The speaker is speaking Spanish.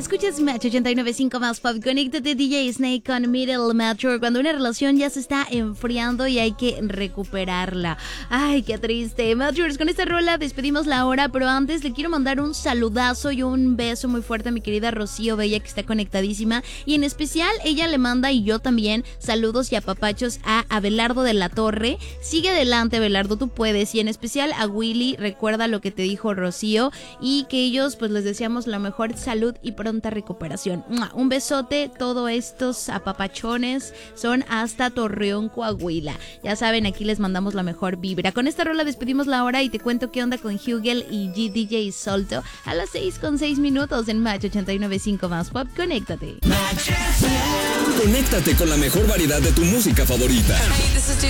Escuchas Match 89.5 más pop. Conéctate DJ Snake con Middle Mature. Cuando una relación ya se está enfriando y hay que recuperarla. Ay, qué triste. Matures, con esta rola despedimos la hora, pero antes le quiero mandar un saludazo y un beso muy fuerte a mi querida Rocío Bella, que está conectadísima. Y en especial ella le manda, y yo también, saludos y apapachos a Abelardo de la Torre. Sigue adelante, Abelardo, tú puedes. Y en especial a Willy, recuerda lo que te dijo Rocío, y que ellos pues les deseamos la mejor salud y pronta recuperación. Un besote. Todos estos apapachones son hasta Torreón, Coahuila. Ya saben, aquí les mandamos la mejor vibra. Con esta rola despedimos la hora y te cuento qué onda con Hugel y DJ Solto a las 6:06 en Match 89.5 más pop. Conéctate. Conéctate con la mejor variedad de tu música favorita.